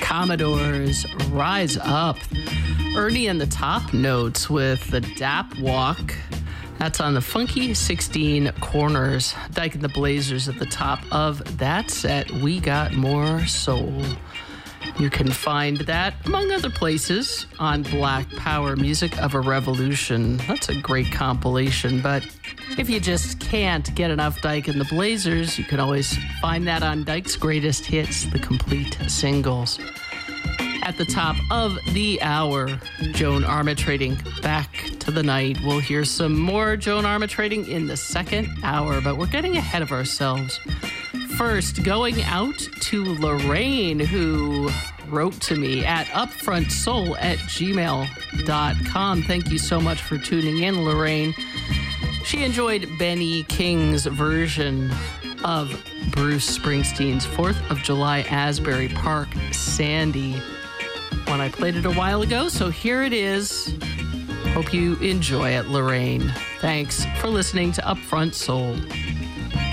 Commodores, Rise Up. Ernie and the Top Notes with the Dap Walk. That's on the Funky 16 Corners. Dyke and the Blazers at the top of that set. We Got More Soul. You can find that, among other places, on Black Power, Music of a Revolution. That's a great compilation, but if you just can't get enough Dyke and the Blazers, you can always find that on Dyke's Greatest Hits, the complete singles. At the top of the hour, Joan Armatrading, Back to the Night. We'll hear some more Joan Armatrading in the second hour, but we're getting ahead of ourselves. First, going out to Lorraine, who wrote to me at upfrontsoul@gmail.com. Thank you so much for tuning in, Lorraine. She enjoyed Benny King's version of Bruce Springsteen's 4th of July Asbury Park, Sandy, when I played it a while ago. So here it is. Hope you enjoy it, Lorraine. Thanks for listening to Upfront Soul.